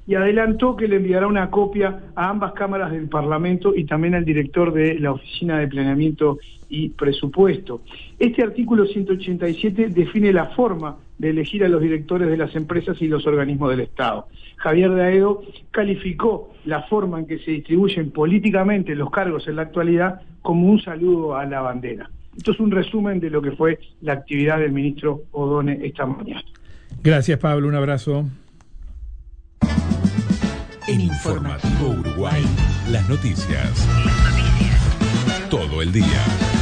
y adelantó que le enviará una copia a ambas cámaras del Parlamento y también al director de la Oficina de Planeamiento y Presupuesto. Este artículo 187 define la forma de elegir a los directores de las empresas y los organismos del Estado. Javier de Aedo calificó la forma en que se distribuyen políticamente los cargos en la actualidad como un saludo a la bandera. Esto es un resumen de lo que fue la actividad del ministro Odone esta mañana. Gracias, Pablo, un abrazo. En Informativo Uruguay, las noticias. Todo el día.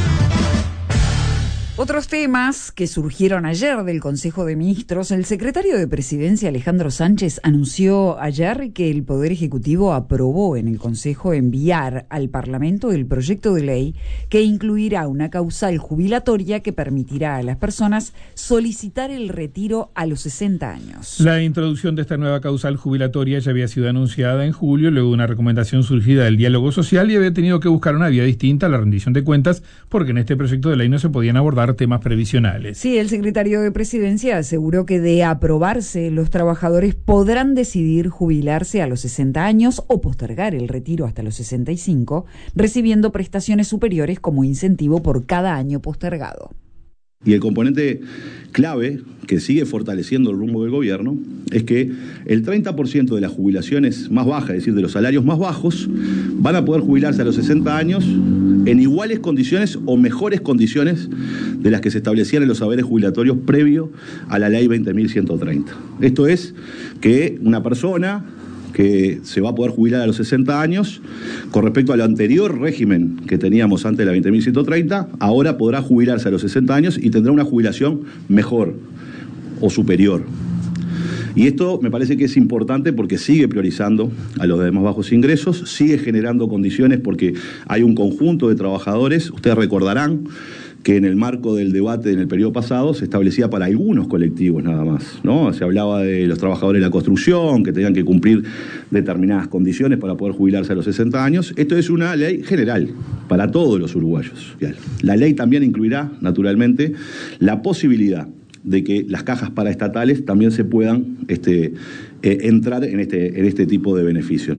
Otros temas que surgieron ayer del Consejo de Ministros. El secretario de Presidencia, Alejandro Sánchez, anunció ayer que el Poder Ejecutivo aprobó en el Consejo enviar al Parlamento el proyecto de ley que incluirá una causal jubilatoria que permitirá a las personas solicitar el retiro a los 60 años. La introducción de esta nueva causal jubilatoria ya había sido anunciada en julio, luego de una recomendación surgida del diálogo social, y había tenido que buscar una vía distinta a la rendición de cuentas, porque en este proyecto de ley no se podían abordar temas previsionales. Sí, el secretario de Presidencia aseguró que de aprobarse, los trabajadores podrán decidir jubilarse a los 60 años o postergar el retiro hasta los 65, recibiendo prestaciones superiores como incentivo por cada año postergado. Y el componente clave que sigue fortaleciendo el rumbo del gobierno es que el 30% de las jubilaciones más bajas, es decir, de los salarios más bajos, van a poder jubilarse a los 60 años en iguales condiciones o mejores condiciones de las que se establecían en los saberes jubilatorios previo a la ley 20.130. Esto es que una persona que se va a poder jubilar a los 60 años, con respecto al anterior régimen que teníamos antes de la 20.130, ahora podrá jubilarse a los 60 años y tendrá una jubilación mejor o superior. Y esto me parece que es importante porque sigue priorizando a los de más bajos ingresos, sigue generando condiciones porque hay un conjunto de trabajadores, ustedes recordarán, que en el marco del debate en el periodo pasado se establecía para algunos colectivos nada más, ¿no? Se hablaba de los trabajadores de la construcción, que tenían que cumplir determinadas condiciones para poder jubilarse a los 60 años. Esto es una ley general para todos los uruguayos. La ley también incluirá, naturalmente, la posibilidad de que las cajas paraestatales también se puedan entrar en este tipo de beneficios.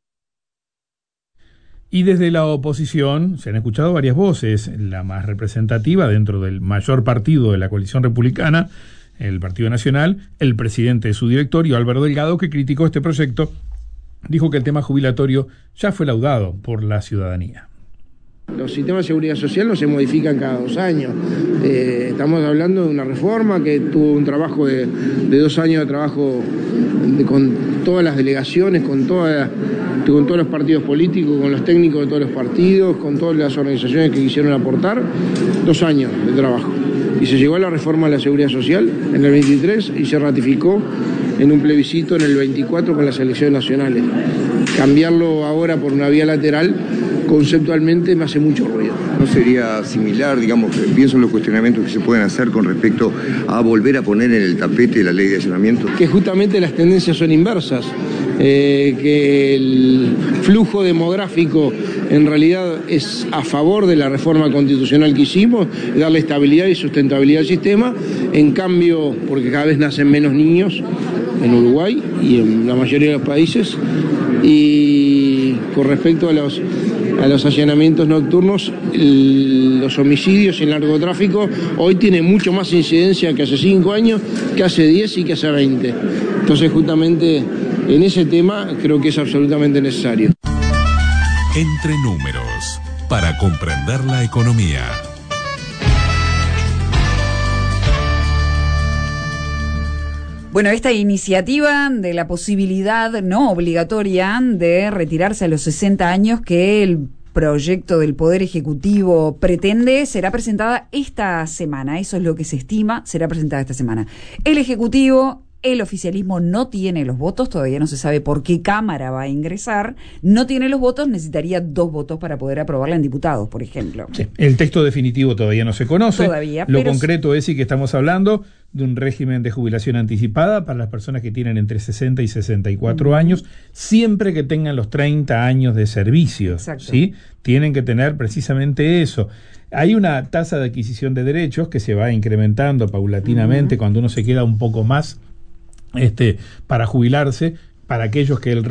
Y desde la oposición se han escuchado varias voces. La más representativa dentro del mayor partido de la coalición republicana, el Partido Nacional, el presidente de su directorio, Álvaro Delgado, que criticó este proyecto, dijo que el tema jubilatorio ya fue laudado por la ciudadanía. Los sistemas de seguridad social no se modifican cada 2 años. Estamos hablando de una reforma que tuvo un trabajo de 2 años de trabajo con todas las delegaciones, con todos los partidos políticos, con los técnicos de todos los partidos, con todas las organizaciones que quisieron aportar, 2 años de trabajo. Y se llegó a la reforma de la seguridad social en el 23 y se ratificó en un plebiscito en el 24 con las elecciones nacionales. Cambiarlo ahora por una vía lateral conceptualmente me hace mucho ruido. ¿No sería similar, digamos, pienso en los cuestionamientos que se pueden hacer con respecto a volver a poner en el tapete la ley de allanamiento? Que justamente las tendencias son inversas, que el flujo demográfico en realidad es a favor de la reforma constitucional que hicimos, darle estabilidad y sustentabilidad al sistema, en cambio, porque cada vez nacen menos niños en Uruguay y en la mayoría de los países, y con respecto a los allanamientos nocturnos, los homicidios y el narcotráfico hoy tienen mucho más incidencia que hace 5 años, que hace 10 y que hace 20. Entonces, justamente en ese tema creo que es absolutamente necesario. Entre números, para comprender la economía. Bueno, esta iniciativa de la posibilidad no obligatoria de retirarse a los 60 años que el proyecto del Poder Ejecutivo pretende será presentada esta semana. Eso es lo que se estima, será presentada esta semana. El Ejecutivo, el oficialismo no tiene los votos, todavía no se sabe por qué Cámara va a ingresar, no tiene los votos, necesitaría 2 votos para poder aprobarla en diputados, por ejemplo. Sí, el texto definitivo todavía no se conoce. Todavía, lo concreto es sí que estamos hablando de un régimen de jubilación anticipada para las personas que tienen entre 60 y 64 años, siempre que tengan los 30 años de servicio. Exacto. ¿Sí? Tienen que tener precisamente eso. Hay una tasa de adquisición de derechos que se va incrementando paulatinamente cuando uno se queda un poco más para jubilarse, para aquellos que el